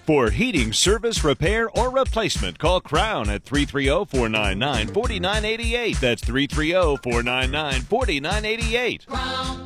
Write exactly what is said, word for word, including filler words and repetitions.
For heating service, repair, or replacement, call Crown at three three zero, four nine nine, four nine eight eight. That's three three zero, four nine nine, four nine eight eight. Crown